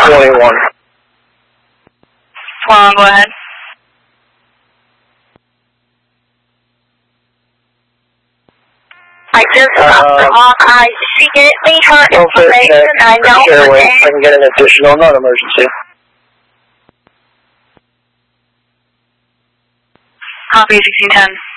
21. Swan, go ahead. I just dropped her off. She didn't leave her information. I know her name. I can get an additional non-emergency. Copy 1610.